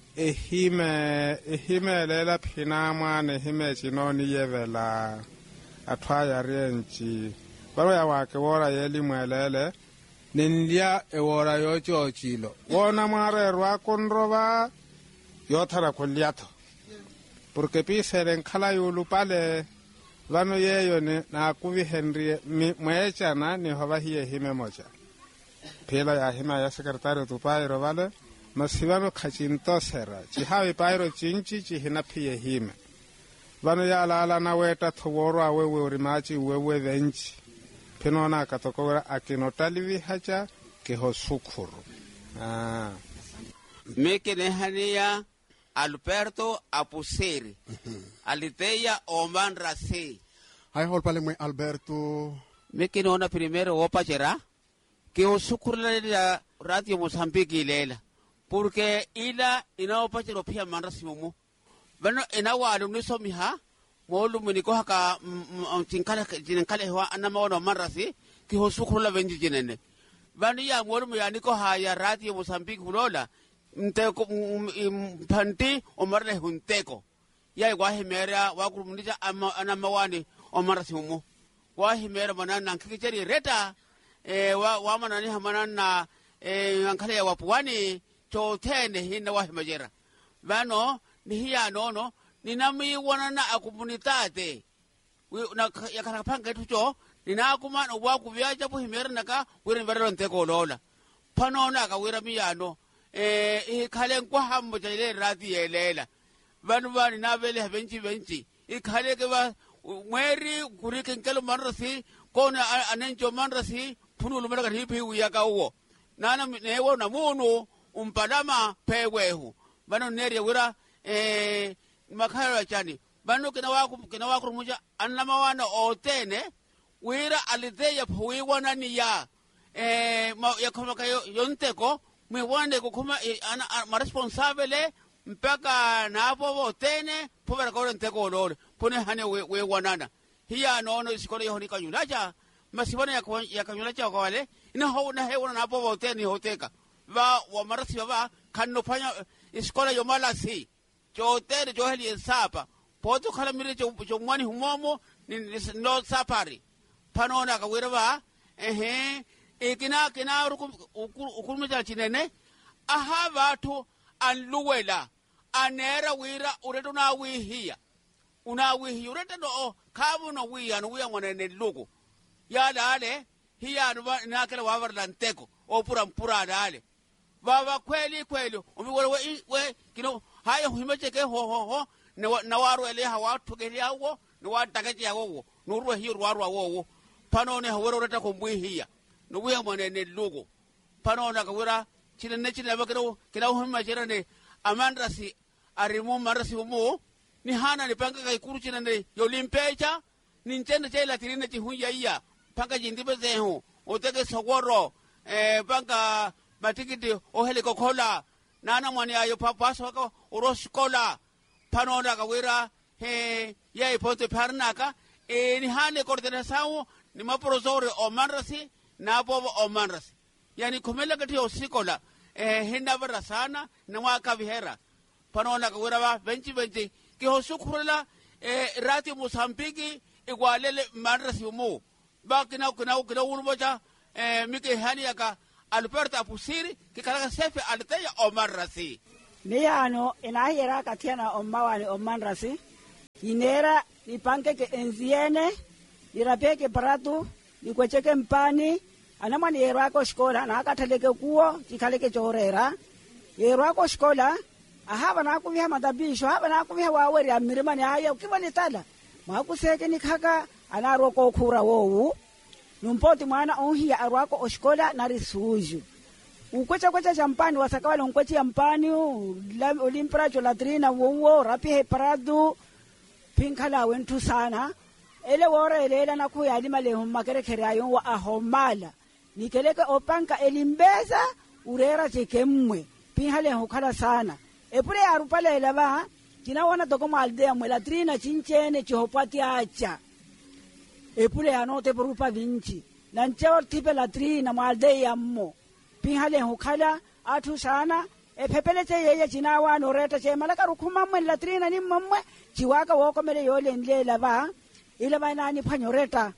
ehime ehime lela phinamwa nehime chinoni yevela atwaya renchi baro ya wake wora yeli mwelele nindia ewora yocho chilo wona mare rwa konroba yothara kolyato porque piseren khala yulu pale vano yeyo ne na kuvi henry mwechana ni hova hiye hime mocha pela ya hima ya secretario tu pairo vale masivano khachinto sera chi hawe pairo chinchi chi hina pie hime vano ya lala na weta thogoro awe we rimachi wewe venchi penona katokora akinotalivi hacha ke ho sukhuru ah meke ne hania Alberto Apuseri, Aliteia Oman Rasi. Hai hol pale mwe Alberto. Meki nona primero opa chera que o sukurla la radio Mozambique lela porque ila ina opa chero pia manra simumu. Bano ina wa alumni somiha molu muniko haka tinkala tinkala wa anama wana manrasi que o sukurla venji jinene. Bano ya molu muyaniko haya radio Mozambique hulola. Nteko mpanti omarle hunteko ya wahi mera wakurumnija anamawani omara simu wahi mera manana nkikicheri reta e wa wa manani hamanana e ankale ya wapuani chotene hina wahi majera vano ni hiya nono ninami wanana akumunitate na yakana panga tucho ninakuma wakuvyaja po himera naka wiri mbero nteko lola panona ka wira miyano eh ikhale nkwahambo jale radi yelela vanu vani navele benchi benchi ikhale ke va mweri kurike nkelo manrasi kona anenjo manrasi phunulu mara ka hipi uya ka uwo nana newo na munu umpadama pewehu vanu neri wira eh makhalo chani vanu kina waku kina waku muja annama wana otene wira alitheya phuwi wana niya eh yakoma kayo yonteko mwe wande kukuma ana ma responsable mpaka na hapo votene povera kwa nteko lolo pone hane we, we wanana hiya nono isikole yo ni kanyulacha masibona ya ya kanyulacha kwa wale ina ho na hewa na hapo votene hoteka va wa marasi va kanno fanya isikole yo mala si chotere jo heli sapa poto khala mire jo jo mwani humomo ni no sapari panona ka wira va ehe ikina kina ukurumija chinene aha vatu anluwela anera wira ureto na wihia una wihi ureto no kavu no wiya no wiya mwanene lugu ya dale hiya na kala wavar lanteko opura mpura dale baba kweli kweli umiwole we we kino haya himeche ke ho ho ho na waru ele hawa tugeli awo no watakaje awo nurwe hiyo waru awo panone hawero ureta ko mbwihiya no wiya mwanene lugu panona ka wira chinene chinene bakero kila humma jirane amandrasi arimu marasi mu ni hana ni panga kai kuru chinene yolimpecha ni ntende chela tirine chi hunya iya panga jindibe zehu oteke sogoro eh panga matikiti o heliko kola nana mwani ayo papaso ka oroskola panona ka wira he yai pote parnaka e ni hane coordinação ni maprozore o mandrasi na bobo o mandrasi yani komela kati o sikola eh hinda bara sana na waka vihera panona ka wira ba benchi benchi ke ho sukurela e radio Mozambique igwalele manrasi mo ba kina kina kina ulboja e mike hani aka Alberto Apusiri ke kala sefe alteya o manrasi Meyano enahera katiana o mawani o manrasi inera ipanke ke enziene irapeke paratu ikwecheke mpani anamani yerwako shkola na akataleke kuo kikaleke chorera yerwako shkola ahaba na kuviha madabisho haba na kuviha waweri amirimani haya ukibani tala makuseke nikaka anaroko kura wowu numpoti mwana onhia arwako oshkola na risuju ukwecha kwecha champani wasakawale unkwechi ya mpani ulimpracho latrina wowo rapi he paradu pinkala wentu sana ele wora elela na kuya lima le makerekere ayo wa ahomala nikeleke opanka elimbeza urera chekemwe pinhale hokala sana epure arupale laba kinaona tokoma aldea mwelatrina chinchene chihopati acha epure anote porupa vinci nancheo tipe latrina mwaldea ammo pinhale hokala atu sana epepele che yeye chinawa noreta che malaka rukuma mwe latrina ni mmwe chiwaka wokomele yole ndlela ba ile banani phanyoreta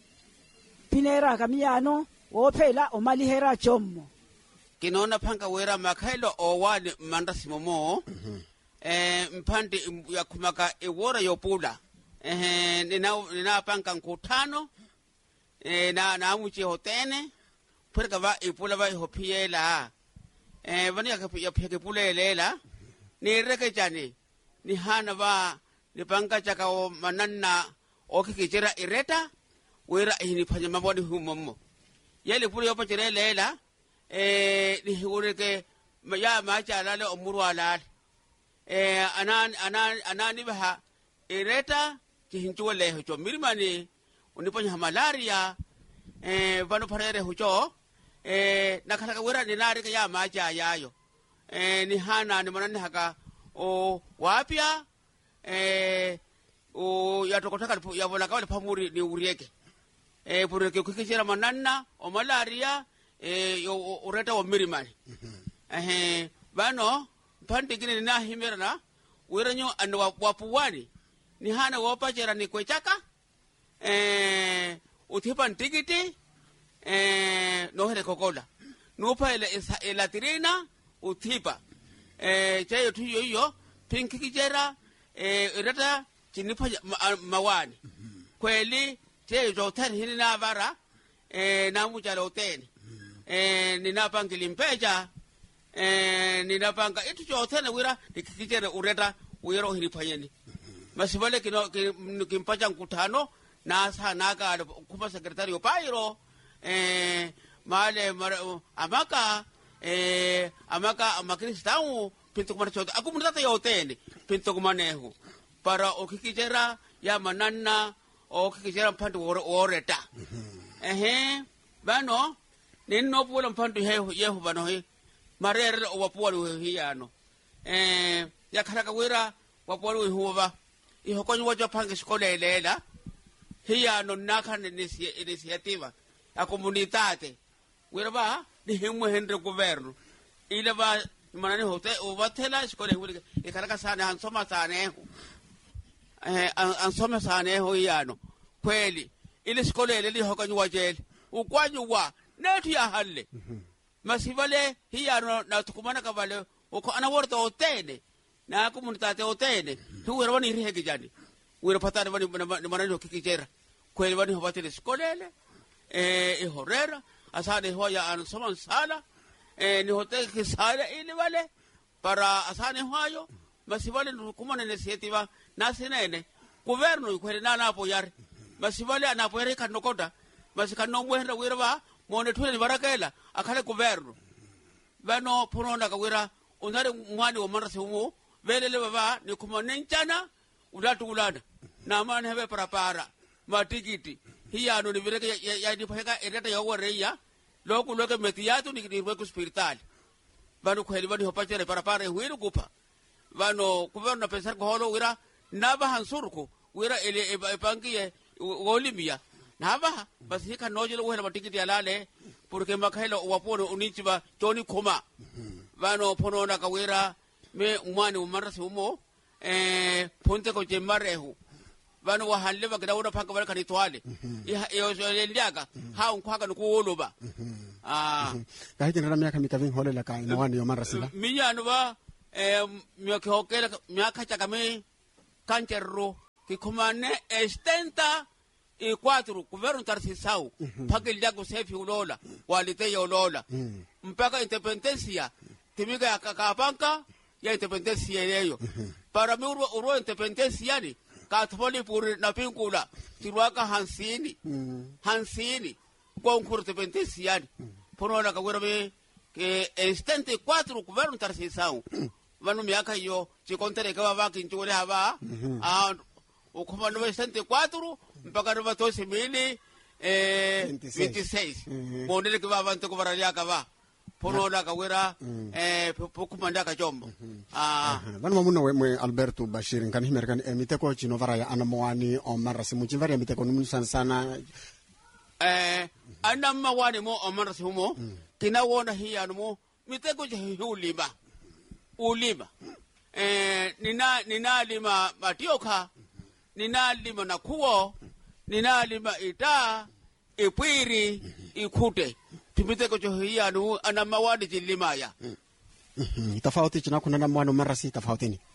pinera kamiyano wophela omalihera chommo kinona phanga wera makhailo owani mandasimo mo eh mphandi yakhumaka ewora yopula eh nina nina panka nkutano eh na na muchi hotene phurka ba ipula ba hopiela eh vani yapheke pulelela ni reke jani ni hana ba ni panka chaka o mananna okikijera ireta wera hini phanya mabodi humommo yele pure yopa lela eh ni hureke ya macha lale omuru alale eh anan anan anani baha ireta kihinchuwa le hocho mirimani uniponya malaria eh vano parere hocho eh nakataka wera ni narike ya macha yayo eh ni hana ni manani haka o wapya eh o yatokotaka yabona kawale pamuri ni urieke eh pureke kukijera mananna o malaria eh yo ureta wa mirimani eh bano pande gine na himerana wiranyo anwa wapuwani ni hana wapachera ni kwechaka eh utipan tikiti eh no hele kokola no pa ile elatrina utipa eh chayo tuyo yo pinkikijera eh ureta chinipa mawani kweli te jotar hinina bara eh namuja loteni eh ninapanga limpeja eh ninapanga itu jotene wira dikikijere ureta wiro hilipanyeni masibale kino kimpaja nkutano na sana ka kuma secretary pairo eh male amaka eh amaka amakristau pinto kumana choto akumutata yoteni pinto kumanehu para okikijera ya mananna okikijera mpandu woreta ehe bano ninno pula mpandu hehu yehu bano he marere wapuwa hiyano eh yakaraka wira wapuwa huwa ihokonyi wajo pange skole lela hiyano nakane inisiativa a comunitate wira ba ni hemu hendre governo ile ba manani hote ubatela skole wira ikaraka sana hansoma sana ehu eh ansome sana eho yano kweli ile skole ile lihokonyi wajele ukwanyu wa netu ya halle masivale hiyano na tukumana kabale uko ana worta otene na komunitate otene tuwera wani rihege jani wera patane wani manani kikijera kweli wani hobatele skole eh ihorera asane hoya ansoma sala eh ni hote kisala ile wale para asane hoyo masivale kumana initiativa nasinene governo kweli na apoyar masivale anapoyar kanokota masikano mwenda wirwa mone thule barakela akale governo bano ponona ka wira unare mwani wa marase mu velele baba ni kumonenchana udatu ulana na mane hebe para para matikiti hiya no ni vireke ya ni pheka ereta ya woreya loku loke metiyatu ni ni ku hospital bano kweli bano hopachere para para huiru kupa bano governo pensar ko holo wira naba hansurko wira ele epangie olimia naba basi hika nojelo wela matikiti alale porque makhailo wapone unichiba toni khoma bano ponona ka wira me umani umarasi umo eh ponte ko jemarehu vanu wa halle ba kada wona panga barka ni toale yo yo ndiaka ha unkwaka nukuoloba ah kahiti ndara miaka mikavin holela ka ina wani yo marasi la minyano ba eh miaka hokela miaka chakame kancherro ki komane estenta e quatro governo tarcisau pake liago sefi ulola walite ya ulola mpaka independencia timiga ya kakapanka ya independencia yeyo para mi urwa urwa independencia ni katfoli puri na pinkula tiruaka hansini hansini kwa unkuru independencia ni pono na kawira me que estente quatro governo tarcisau vanu miaka yo chikontere kwa vaki nchule haba ah ukomando estente quatro mpaka nova doze mil veintiséis mondele que va avante ko varalia ka va pono la kawira eh pokumanda ka jombo ah vanu mamuno we Alberto Bashir kan himerkan emiteko chino varaya anamwani o marasi muchivari emiteko numusan sana eh anamma wani mo o marasi mo kina wona hiya no miteko je ulima ulima eh nina nina lima matioka nina lima na kuo nina lima ita ipwiri ikute timiteko chohia no ana mawadi jilimaya tofauti china kuna na mwana marasi tofauti ni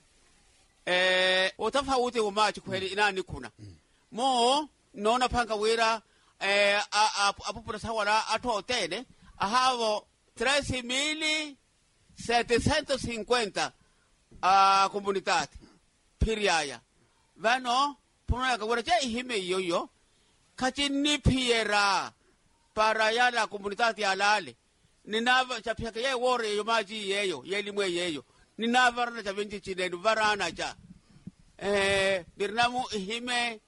eh utafauti wa machi kweli inani kuna mo nona panga wira eh apupura sawala ato tene ahavo treze mil setecentos cincuenta a comunidade piriaya vano puna ka wara jai hime yoyo kachini piera para ya la comunidade alale ninava chapia ke wore yo maji yeyo yelimwe yeyo ninava na chavenji chine varana cha eh birnamu hime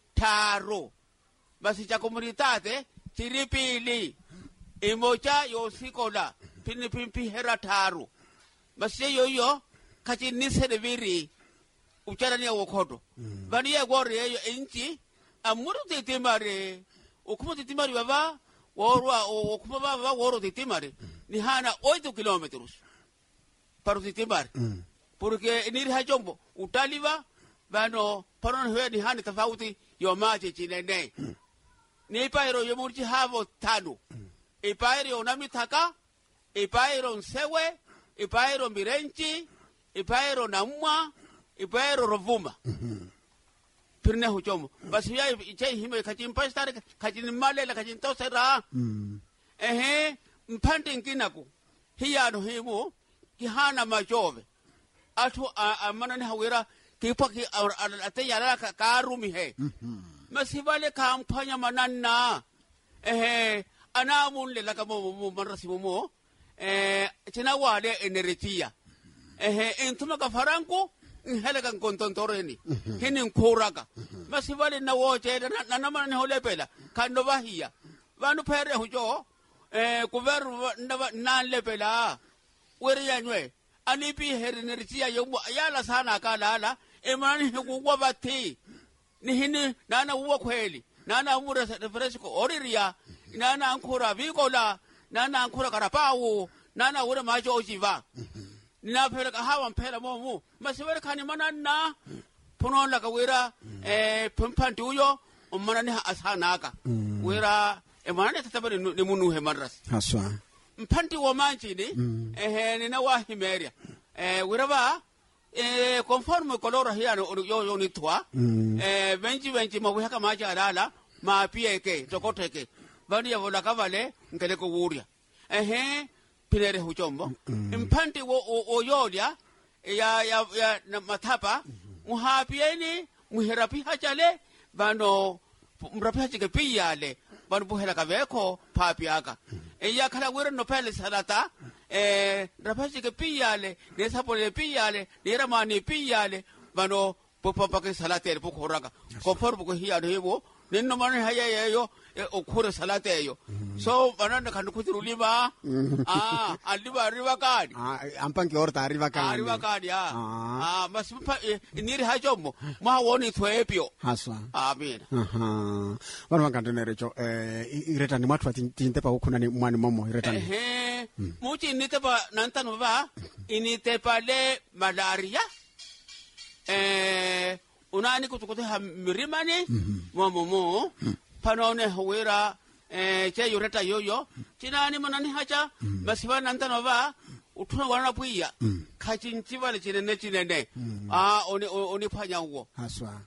taro basi cha comunidade chiripili imocha yo sikola pini pimpi hera taro basi yoyo kachini serviri uchara ni wokodo bani ya gore yeyo inchi amuru titimare ukumu titimare baba worwa ukumu baba woro titimare ni hana oito kilómetros para titimare porque ni ha jombo utaliva bano paron he ni hana tofauti yo maji chinene ni pairo yo murchi havo tano e pairo namitaka e pairo nsewe e pairo mirenchi e pairo namwa ipaero rovuma pirne huchomo basi ya ichai hime kachim pastar kachim malela kachim tosera ehe mpande nginaku hiya no himo kihana majove atu amana ni hawira kipaki atayara karumi he masivale kampanya mananna ehe anamun le lakamo marasimu eh china wale energia ehe intuma ka faranko hela kan kontontoreni hinin kuraka masivale na woche na namana ni holepela kando bahia vanu pere hujo eh kuveru na lepela weri yanwe anipi herinerisia yobu yala sana kalala emani hukwa bati ni hini nana uwa kweli nana umura fresco oriria nana ankura vikola nana ankura karapau nana ure majo ojiva nina pera ka hawan pera mo mo masivere kani manana pono la ka wira eh pampanti uyo umanani asanaka wira e manani tatabari ni munu he maras haswa mpanti wa manchi ni eh nina wa himeria eh wira ba eh conforme color hiya no yo yo ni twa eh benji benji ma wihaka maji alala ma pieke tokoteke bani ya vola kavale ngele ko wuria eh pinere huchombo mpanti wo oyolia ya ya ya na matapa muhapieni muherapi hachale bano mrapi hachike piyale bano buhera kaveko papiaka eya kala wira no pele salata eh rapachi ke piyale ne sapole piyale ne ramani piyale bano popapa ke salate po koranga ko por ko hiya hebo ninno mani haya yeyo okhure salate yeyo so banana kan kutirulima ah aliba arriba kadi ah ampange orta arriba kadi arriba kadi ah ah mas iniri hajomo ma woni thwepio haswa amen aha wana wakandene cho eh iretani mwatu tintepa ukuna ni mwani momo iretani eh muchi nitepa nantano ba initepa le malaria eh unani kutukote ha mirimani momo mo panone hwera eh che yoreta yoyo tinani manani hacha masiba nantano ba utuna wana puia kachinchiva le chinene chinene ah oni oni phanyango haswa